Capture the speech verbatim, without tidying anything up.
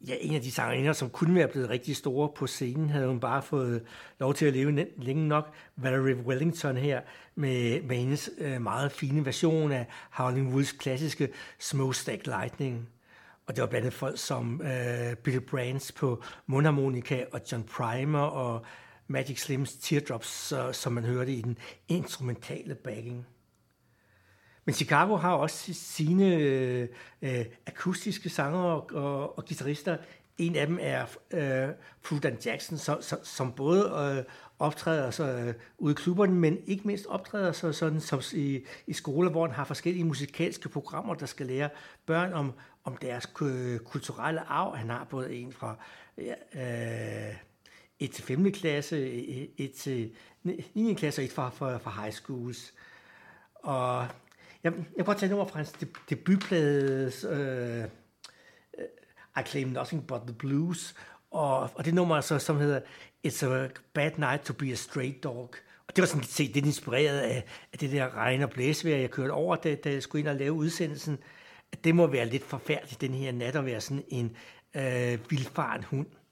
ja, en af de sangerinder, som kunne være blevet rigtig store på scenen, havde hun bare fået lov til at leve længe nok. Valerie Wellington her, med, med hendes øh, meget fine version af Howlin' Wolfs klassiske Smokestack Lightning. Og det var blandt andet folk som øh, Bill Brands på mundharmonika, og John Primer og Magic Slims Teardrops, så, som man hørte i den instrumentale backing. Men Chicago har også sine øh, øh, akustiske sanger og, og, og guitarister. En af dem er øh, Frudan Jackson, som, som, som både øh, optræder så, øh, ude i klubberne, men ikke mindst optræder så, sådan, som i, i skoler, hvor han har forskellige musikalske programmer, der skal lære børn om, om deres kulturelle arv. Han har både en fra øh, et til femte klasse, et til niende klasse og et fra, fra, fra high schools. Og jeg, jeg kan godt tage nummer fra hans debutplade, øh, I Claim Nothing But The Blues, og, og det nummer, så, som hedder It's a Bad Night To Be A Straight Dog. Og det var sådan set lidt inspireret af, af det der regn- og blæsvejr, jeg kørte over, da, da jeg skulle ind og lave udsendelsen. At det må være lidt forfærdeligt, den her nat, at være sådan en øh, vildfaren hund.